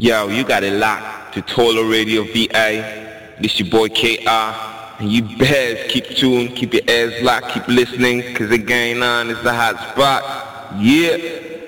Yo, you got it locked to Tola Radio VA. This your boy KR. And you best keep tuned, keep your ears locked, keep listening, cause it going on, it's the hot spot. Yeah.